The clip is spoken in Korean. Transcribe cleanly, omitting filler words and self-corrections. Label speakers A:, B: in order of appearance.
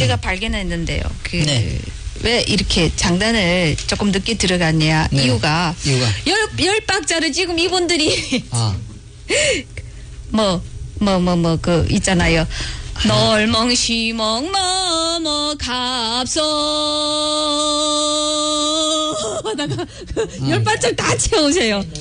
A: 제가 발견했는데요.
B: 네.
A: 왜 이렇게 장단을 조금 늦게 들어갔냐
B: 네.
A: 이유가 열 박자를 지금 이분들이 그 있잖아요. 널멍시멍 넘어갑소. 하다가 열 박자 다 채우세요.